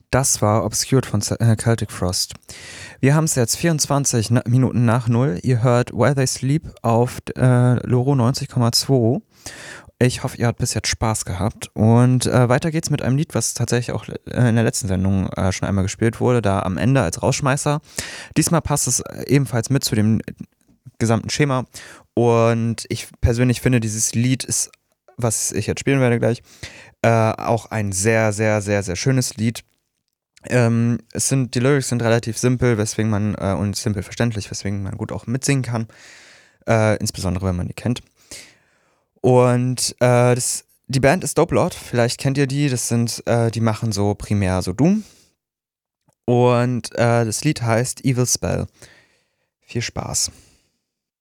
Das war Obscured von Celtic Frost. Wir haben es jetzt 24 Minuten nach 0. Ihr hört Where They Sleep auf Loro 90,2. Ich hoffe, ihr habt bis jetzt Spaß gehabt. Und weiter geht's mit einem Lied, was tatsächlich auch in der letzten Sendung schon einmal gespielt wurde, da am Ende als Rausschmeißer. Diesmal passt es ebenfalls mit zu dem gesamten Schema. Und ich persönlich finde, dieses Lied ist, was ich jetzt spielen werde gleich, auch ein sehr, sehr, sehr, sehr schönes Lied. Die Lyrics sind relativ simpel, weswegen man und simpel verständlich, weswegen man gut auch mitsingen kann, insbesondere wenn man die kennt. Und die Band ist Dope Lord, vielleicht kennt ihr die. Die machen so primär so Doom. Und das Lied heißt Evil Spell. Viel Spaß.